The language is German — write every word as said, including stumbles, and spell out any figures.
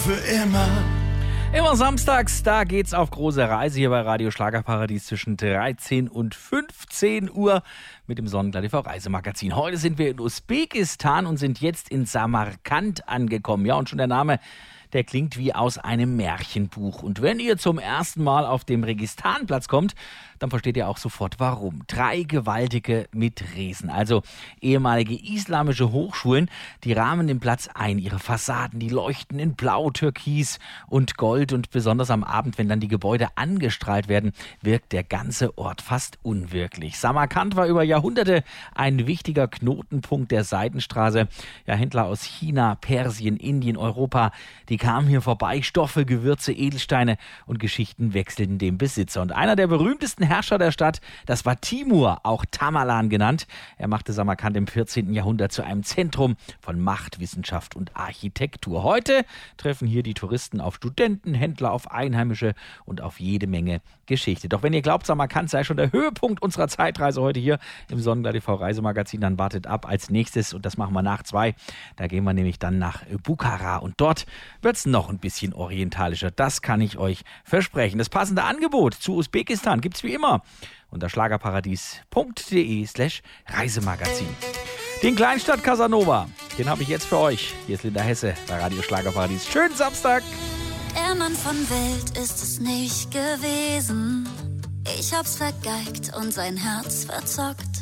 für immer. Immer samstags, da geht's auf große Reise hier bei Radio Schlagerparadies zwischen dreizehn und fünfzehn Uhr mit dem Sonnenblatt T V Reisemagazin. Heute sind wir in Usbekistan und sind jetzt in Samarkand angekommen. Ja, und schon der Name, der klingt wie aus einem Märchenbuch. Und wenn ihr zum ersten Mal auf dem Registanplatz kommt, dann versteht ihr auch sofort warum. Drei gewaltige Mitresen, also ehemalige islamische Hochschulen, die rahmen den Platz ein. Ihre Fassaden, die leuchten in Blau, Türkis und Gold. Und besonders am Abend, wenn dann die Gebäude angestrahlt werden, wirkt der ganze Ort fast unwirklich. Samarkand war über Jahrhunderte ein wichtiger Knotenpunkt der Seidenstraße. Ja, Händler aus China, Persien, Indien, Europa, die kamen hier vorbei. Stoffe, Gewürze, Edelsteine und Geschichten wechselten den Besitzer. Und einer der berühmtesten Herrscher der Stadt, das war Timur, auch Tamerlan genannt. Er machte Samarkand im vierzehnten Jahrhundert zu einem Zentrum von Macht, Wissenschaft und Architektur. Heute treffen hier die Touristen auf Studenten, Händler, auf Einheimische und auf jede Menge Geschichte. Doch wenn ihr glaubt, Samarkand sei schon der Höhepunkt unserer Zeitreise heute hier im Sonnenblatt T V Reisemagazin, dann wartet ab als nächstes, und das machen wir nach zwei. Da gehen wir nämlich dann nach Bukhara und dort wird es noch ein bisschen orientalischer. Das kann ich euch versprechen. Das passende Angebot zu Usbekistan gibt es wie immer unter schlagerparadies.de slash Reisemagazin. Den Kleinstadt Casanova, den habe ich jetzt für euch. Hier ist Linda Hesse bei Radio Schlagerparadies. Schönen Samstag! Der Mann von Welt ist es nicht gewesen. Ich hab's vergeigt und sein Herz verzockt.